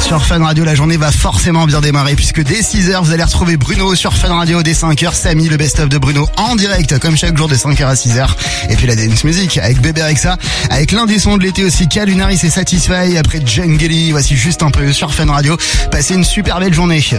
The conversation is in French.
sur Fun Radio, la journée va forcément bien démarrer puisque dès 6h vous allez retrouver Bruno sur Fun Radio, dès 5h Samy, le best-of de Bruno en direct comme chaque jour de 5h à 6h, et puis la dance music avec Bébé Rexa, avec l'un des sons de l'été aussi, Calunaris et Satisfy, après Jungly. Voici juste un peu sur Fun Radio. Passez une super belle journée.